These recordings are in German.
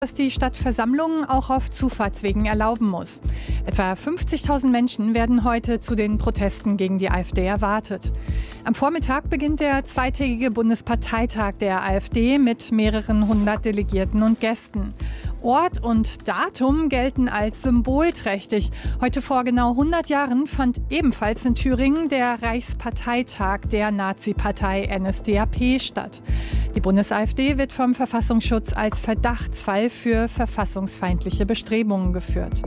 dass die Stadt Versammlungen auch auf Zufahrtswegen erlauben muss. Etwa 50.000 Menschen werden heute zu den Protesten gegen die AfD erwartet. Am Vormittag beginnt der zweitägige Bundesparteitag der AfD mit mehreren hundert Delegierten und Gästen. Ort und Datum gelten als symbolträchtig. Heute vor genau 100 Jahren fand ebenfalls in Thüringen der Reichsparteitag der Nazi-Partei NSDAP statt. Die Bundes-AfD wird vom Verfassungsschutz als Verdachtsfall für verfassungsfeindliche Bestrebungen geführt.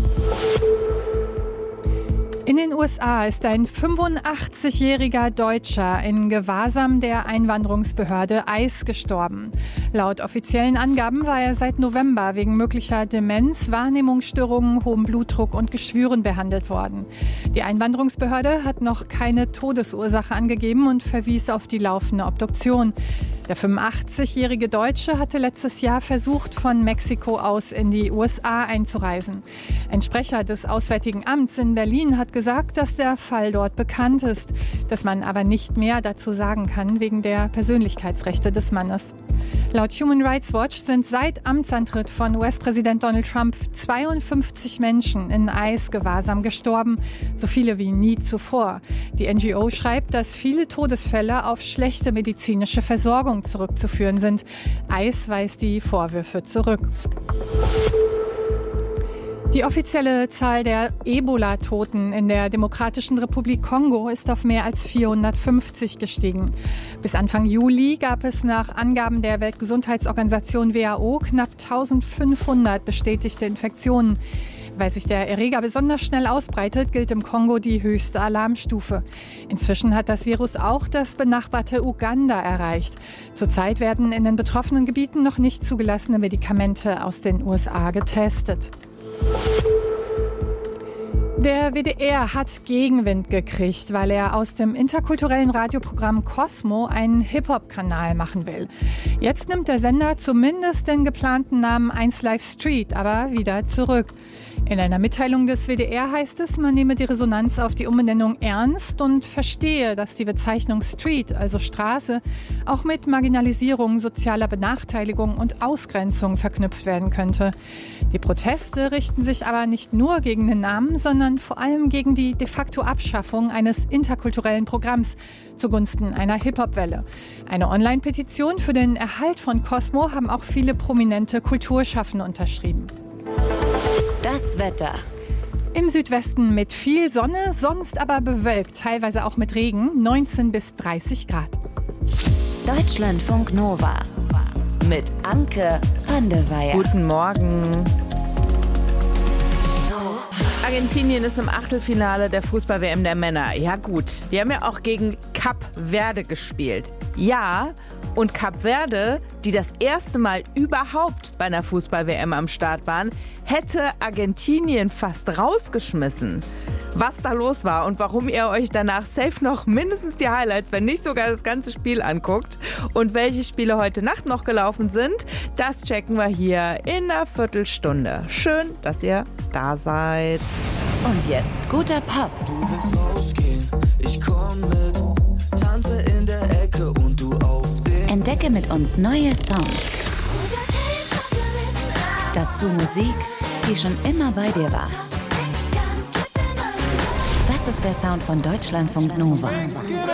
In den USA ist ein 85-jähriger Deutscher in Gewahrsam der Einwanderungsbehörde ICE gestorben. Laut offiziellen Angaben war er seit November wegen möglicher Demenz, Wahrnehmungsstörungen, hohem Blutdruck und Geschwüren behandelt worden. Die Einwanderungsbehörde hat noch keine Todesursache angegeben und verwies auf die laufende Obduktion. Der 85-jährige Deutsche hatte letztes Jahr versucht, von Mexiko aus in die USA einzureisen. Ein Sprecher des Auswärtigen Amts in Berlin hat gesagt, dass der Fall dort bekannt ist, dass man aber nicht mehr dazu sagen kann wegen der Persönlichkeitsrechte des Mannes. Laut Human Rights Watch sind seit Amtsantritt von US-Präsident Donald Trump 52 Menschen in ICE-Gewahrsam gestorben, so viele wie nie zuvor. Die NGO schreibt, dass viele Todesfälle auf schlechte medizinische Versorgung zurückzuführen sind. ICE weist die Vorwürfe zurück. Die offizielle Zahl der Ebola-Toten in der Demokratischen Republik Kongo ist auf mehr als 450 gestiegen. Bis Anfang Juli gab es nach Angaben der Weltgesundheitsorganisation WHO knapp 1500 bestätigte Infektionen. Weil sich der Erreger besonders schnell ausbreitet, gilt im Kongo die höchste Alarmstufe. Inzwischen hat das Virus auch das benachbarte Uganda erreicht. Zurzeit werden in den betroffenen Gebieten noch nicht zugelassene Medikamente aus den USA getestet. Der WDR hat Gegenwind gekriegt, weil er aus dem interkulturellen Radioprogramm Cosmo einen Hip-Hop-Kanal machen will. Jetzt nimmt der Sender zumindest den geplanten Namen 1Live Street aber wieder zurück. In einer Mitteilung des WDR heißt es, man nehme die Resonanz auf die Umbenennung ernst und verstehe, dass die Bezeichnung Street, also Straße, auch mit Marginalisierung, sozialer Benachteiligung und Ausgrenzung verknüpft werden könnte. Die Proteste richten sich aber nicht nur gegen den Namen, sondern vor allem gegen die de facto Abschaffung eines interkulturellen Programms zugunsten einer Hip-Hop-Welle. Eine Online-Petition für den Erhalt von Cosmo haben auch viele prominente Kulturschaffende unterschrieben. Das Wetter. Im Südwesten mit viel Sonne, sonst aber bewölkt, teilweise auch mit Regen, 19 bis 30 Grad. Deutschlandfunk Nova mit Anke van der Weyer. Guten Morgen. Argentinien ist im Achtelfinale der Fußball-WM der Männer. Ja gut, die haben ja auch gegen Kap Verde gespielt. Ja, und Kap Verde, die das erste Mal überhaupt bei einer Fußball-WM am Start waren, hätte Argentinien fast rausgeschmissen. Was da los war und warum ihr euch danach safe noch mindestens die Highlights, wenn nicht sogar das ganze Spiel anguckt und welche Spiele heute Nacht noch gelaufen sind, das checken wir hier in einer Viertelstunde. Schön, dass ihr da seid. Und jetzt guter Pop. Du willst rausgehen, ich komm mit, tanze in der Ecke und du auf den. Entdecke mit uns neue Songs. Dazu Musik, die schon immer bei dir war. Das ist der Sound von Deutschlandfunk Nova.